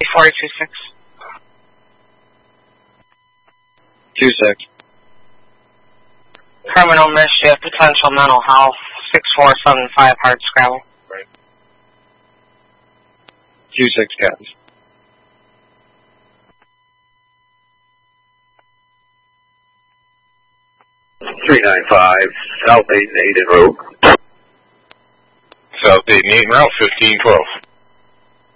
3426. 26. Criminal mischief, potential mental health, 6475 hard scrabble. Right. 26 cats. 395 South 8 and 8 in Road. South 8 and 8 and Route 1512.